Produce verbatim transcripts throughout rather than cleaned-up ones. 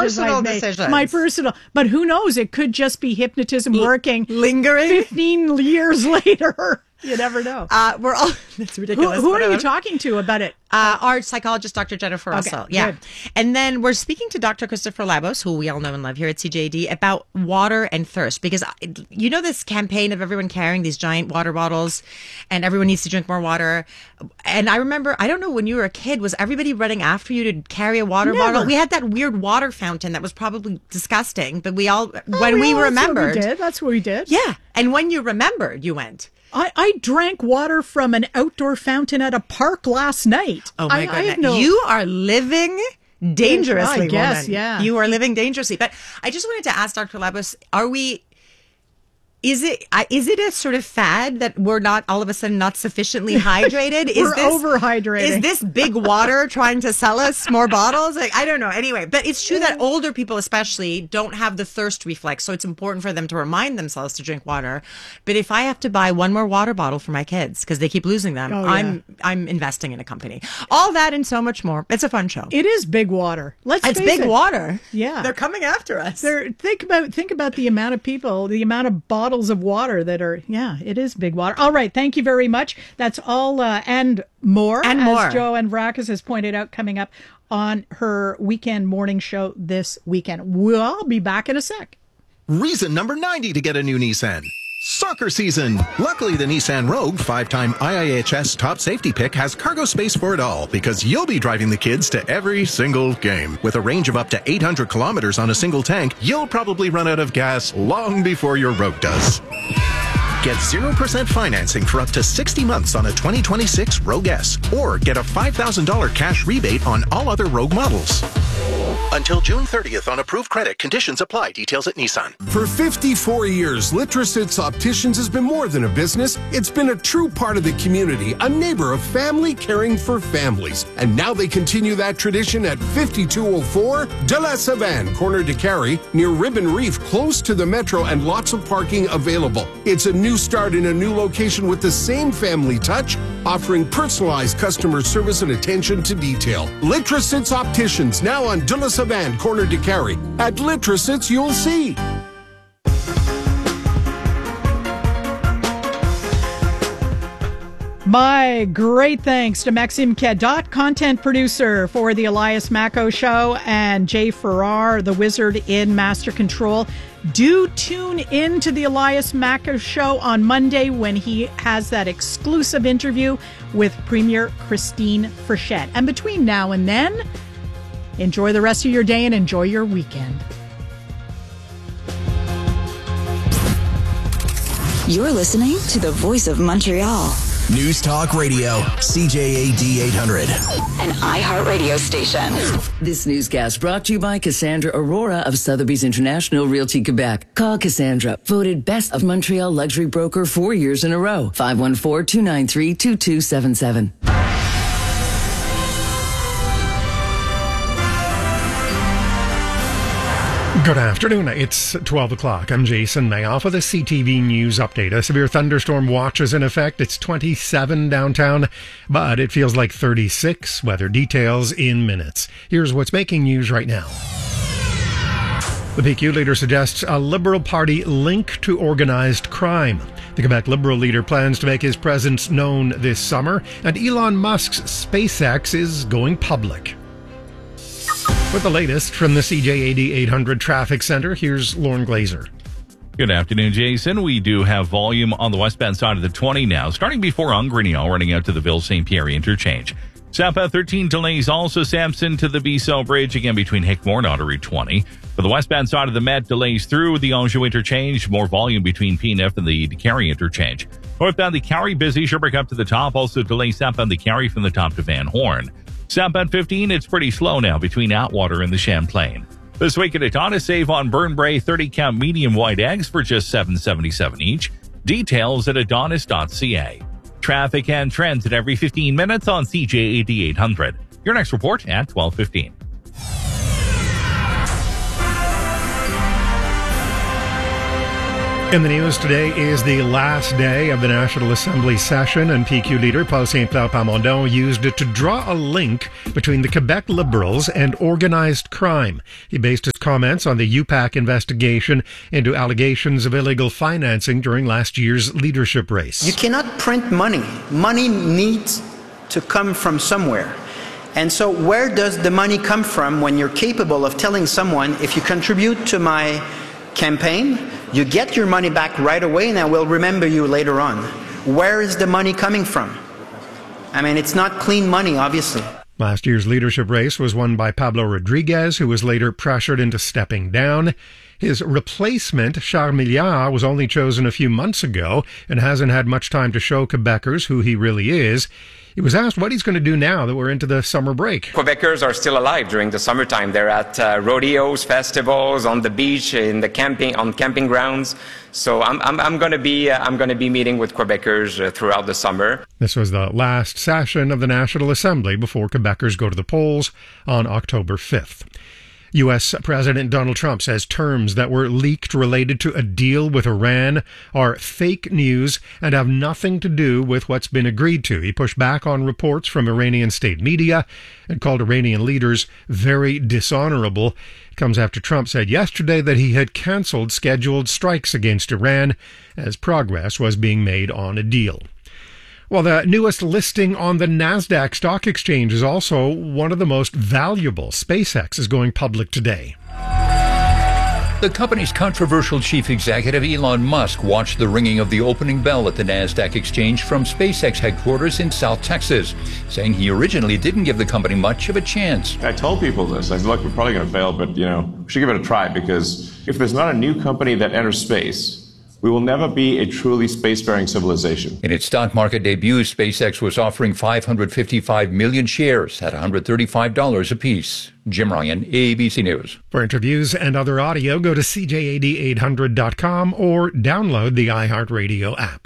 personal I've made. decisions. My personal. But who knows? It could just be hypnotism working. Lingering. fifteen years later. You never know. Uh, we're all, that's ridiculous. Who, who are you talking to about it? Uh, our psychologist, Doctor Jennifer Okay, Russell. Yeah. good. And then we're speaking to Doctor Christopher Labos, who we all know and love here at C J A D, about water and thirst. Because you know this campaign of everyone carrying these giant water bottles and everyone needs to drink more water. And I remember, I don't know, when you were a kid, was everybody running after you to carry a water Never. bottle? We had that weird water fountain that was probably disgusting, but we all, Oh, when we yeah, remembered. That's what we did. That's what we did. Yeah. And when you remembered, you went. I, I drank water from an outdoor fountain at a park last night. Oh my I, goodness. I have no... You are living dangerously, I guess, woman. yeah. You are living dangerously. But I just wanted to ask Doctor Labos, are we... Is it uh, is it a sort of fad that we're not all of a sudden not sufficiently hydrated? Is We're this overhydrating. Is this big water trying to sell us more bottles? Like, I don't know. Anyway, but it's true that older people especially don't have the thirst reflex, so it's important for them to remind themselves to drink water. But if I have to buy one more water bottle for my kids because they keep losing them, Oh, yeah. I'm I'm investing in a company. All that and so much more. It's a fun show. It is big water. Let's It's face big it. water. Yeah. They're coming after us. There, think about think about the amount of people, the amount of bottles of water that are. Yeah, it is big water. All right, thank you very much. That's all, uh, and more, And as more. Joanne Vracas has pointed out, coming up on her weekend morning show this weekend. We'll be back in a sec. Reason number ninety to get a new Nissan. Soccer season. Luckily, the Nissan Rogue, five-time I I H S top safety pick, has cargo space for it all because you'll be driving the kids to every single game. With a range of up to eight hundred kilometers on a single tank, you'll probably run out of gas long before your Rogue does. Get zero percent financing for up to sixty months on a twenty twenty-six Rogue S, or get a five thousand dollars cash rebate on all other Rogue models. Until June thirtieth on approved credit. Conditions apply. Details at Nissan. For fifty-four years, Litrosits Opticians has been more than a business. It's been a true part of the community, a neighbor of family caring for families. And now they continue that tradition at fifty-two oh four De La Savane, corner de Carrie, near Ribbon Reef, close to the metro and lots of parking available. It's a new start in a new location with the same family touch, offering personalized customer service and attention to detail. Litrosits Opticians, now on De La Savane, corner de Carrie. At Litrosits, you'll see. My great thanks to Maxime Cadotte, content producer for the Elias Macco Show, and Jay Farrar, the wizard in Master Control. Do tune in to the Elias Macco Show on Monday when he has that exclusive interview with Premier Christine Frechette. And between now and then, enjoy the rest of your day and enjoy your weekend. You're listening to the Voice of Montreal. News Talk Radio, C J A D eight hundred. An iHeartRadio station. This newscast brought to you by Cassandra Aurora of Sotheby's International Realty Quebec. Call Cassandra, voted Best of Montreal Luxury Broker four years in a row. five one four, two nine three, two two seven seven. Good afternoon. It's twelve o'clock. I'm Jason Mayoff with a C T V News update. A severe thunderstorm watch is in effect. It's twenty-seven downtown, but it feels like thirty-six. Weather details in minutes. Here's what's making news right now. The P Q leader suggests a Liberal Party link to organized crime. The Quebec Liberal leader plans to make his presence known this summer, and Elon Musk's SpaceX is going public. With the latest from the C J A D eight hundred Traffic Center, here's Lauren Glazer. Good afternoon, Jason. We do have volume on the westbound side of the twenty now, starting before Ongrignal, running out to the Ville-Saint Pierre interchange. Southbound thirteen delays also Sampson to the Bissau Bridge, again between Hickmore and Otter Route twenty. For the westbound side of the Met, delays through the Anjou interchange, more volume between P and F and the Carrie interchange. Northbound the Carrie busy, Sherbrooke up to the top, also delays southbound the Carrie from the top to Van Horn. Southbound fifteen, it's pretty slow now between Atwater and the Champlain. This week at Adonis, save on Burnbrae thirty count medium white eggs for just seven seventy-seven each. Details at adonis dot c a. Traffic and trends at every fifteen minutes on C J A D eight hundred. Your next report at twelve fifteen. In the news today is the last day of the National Assembly session, and P Q leader Paul Saint-Pierre Plamondon used it to draw a link between the Quebec Liberals and organized crime. He based his comments on the U PAC investigation into allegations of illegal financing during last year's leadership race. You cannot print money. Money needs to come from somewhere. And so where does the money come from when you're capable of telling someone, if you contribute to my campaign, you get your money back right away and I will remember you later on. Where is the money coming from? I mean, it's not clean money, obviously. Last year's leadership race was won by Pablo Rodriguez, who was later pressured into stepping down. His replacement, Charles Milliard, was only chosen a few months ago and hasn't had much time to show Quebecers who he really is. He was asked what he's going to do now that we're into the summer break. Quebecers are still alive during the summertime. They're at uh, rodeos, festivals, on the beach, in the camping, on camping grounds. So I'm I'm, I'm going to be uh, I'm going to be meeting with Quebecers uh, throughout the summer. This was the last session of the National Assembly before Quebecers go to the polls on October fifth. U S President Donald Trump says terms that were leaked related to a deal with Iran are fake news and have nothing to do with what's been agreed to. He pushed back on reports from Iranian state media and called Iranian leaders very dishonorable. It comes after Trump said yesterday that he had canceled scheduled strikes against Iran as progress was being made on a deal. Well, the newest listing on the NASDAQ stock exchange is also one of the most valuable. SpaceX is going public today. The company's controversial chief executive, Elon Musk, watched the ringing of the opening bell at the NASDAQ exchange from SpaceX headquarters in South Texas, saying he originally didn't give the company much of a chance. I told people this. I said, look, we're probably going to fail, but, you know, we should give it a try, because if there's not a new company that enters space, we will never be a truly spacefaring civilization. In its stock market debut, SpaceX was offering five hundred fifty-five million shares at one hundred thirty-five dollars apiece. Jim Ryan, A B C News. For interviews and other audio, go to C J A D eight hundred dot com or download the iHeartRadio app.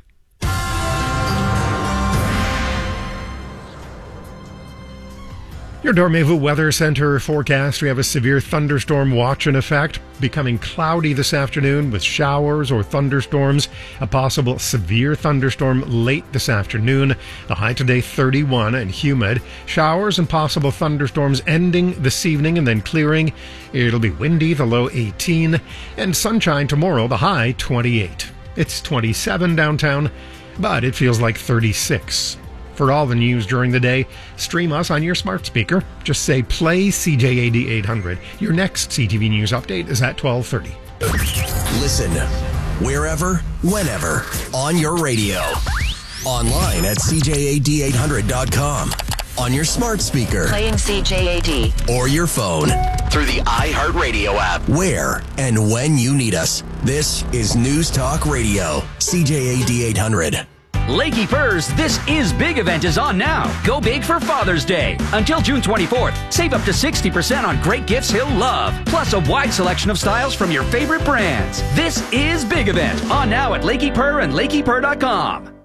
Your Dormevu Weather Center forecast. We have a severe thunderstorm watch in effect, becoming cloudy this afternoon with showers or thunderstorms. A possible severe thunderstorm late this afternoon. The high today thirty-one and humid. Showers and possible thunderstorms ending this evening and then clearing. It'll be windy, the low eighteen. And sunshine tomorrow, the high twenty-eight. It's twenty-seven downtown, but it feels like thirty-six. For all the news during the day, stream us on your smart speaker. Just say play C J A D eight hundred. Your next C T V News update is at twelve thirty. Listen wherever, whenever, on your radio. Online at C J A D eight hundred dot com. On your smart speaker. Playing C J A D. Or your phone. Through the iHeartRadio app. Where and when you need us. This is News Talk Radio. C J A D eight hundred. Lakey Furs, This Is Big event is on now. Go big for Father's Day. Until June twenty-fourth, save up to sixty percent on great gifts he'll love. Plus a wide selection of styles from your favorite brands. This is Big event on now at Lakey Purr and Lakey Purr dot com.